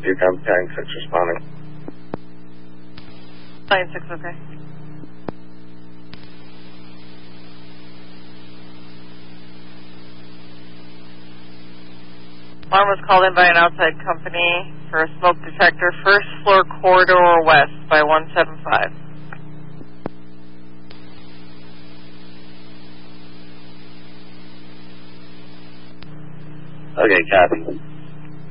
Vietcom Tank 6 responding. Line 6, okay. Alarm was called in by an outside company for a smoke detector, first floor corridor west by 175. Okay, copy.